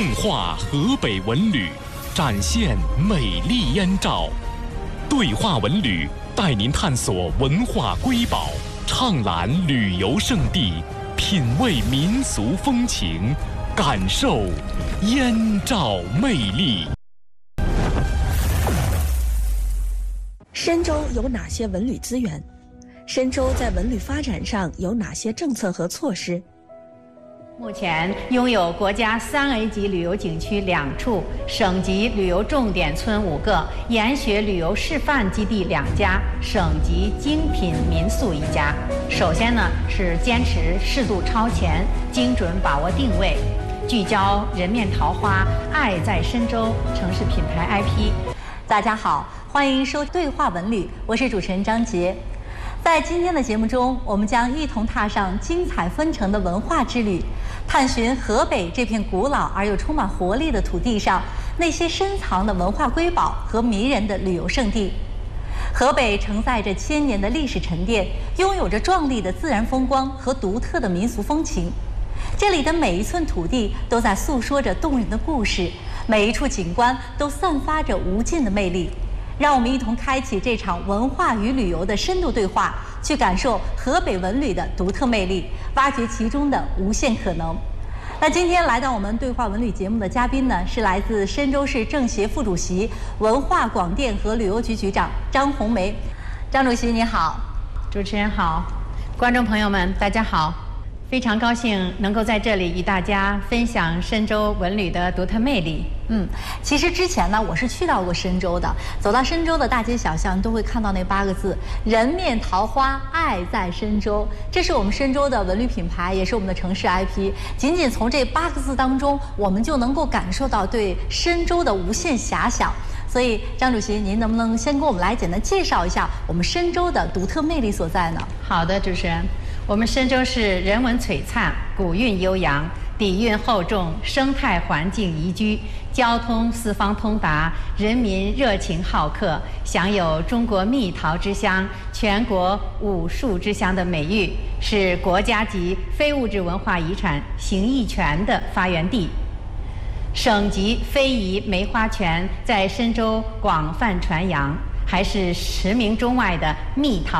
梦话河北文旅，展现美丽燕赵。对话文旅带您探索文化瑰宝，畅览旅游胜地，品味民俗风情，感受燕赵魅力。 深州有哪些文旅资源？深州在文旅发展上有哪些政策和措施？ 目前拥有国家3A 级旅游景区2处，省级旅游重点村5个，研学旅游示范基地2家，省级精品民宿1家。首先呢，是坚持适度超前，精准把握定位，聚焦人面桃花、爱在深州城市品牌 IP。 大家好，欢迎收对话文旅，我是主持人张杰。在今天的节目中，我们将一同踏上精彩纷呈的文化之旅，探寻河北这片古老而又充满活力的土地上那些深藏的文化瑰宝和迷人的旅游胜地。河北承载着千年的历史沉淀，拥有着壮丽的自然风光和独特的民俗风情。这里的每一寸土地都在诉说着动人的故事，每一处景观都散发着无尽的魅力。让我们一同开启这场文化与旅游的深度对话，去感受河北文旅的独特魅力，挖掘其中的无限可能。那今天来到我们对话文旅节目的嘉宾呢，是来自深州市政协副主席、文化广电和旅游局局长张红梅。张主席你好。 主持人好，观众朋友们大家好，非常高兴能够在这里与大家分享深州文旅的独特魅力。 其实之前呢，我是去到过深州的，走到深州的大街小巷都会看到那8个字：人面桃花，爱在深州。这是我们深州的文旅品牌，也是我们的城市 IP。仅仅从这8个字当中，我们就能够感受到对深州的无限遐想。所以张主席，您能不能先给我们来简单介绍一下我们深州的独特魅力所在呢？ 好的，主持人，我们深州市人文璀璨，古韵悠扬，底蕴厚重，生态环境宜居，交通四方通达，人民热情好客，享有中国蜜桃之乡、全国武术之乡的美誉，是国家级非物质文化遗产形意泉的发源地。省级非遗梅花泉在深州广泛传扬，还是驰名中外的蜜桃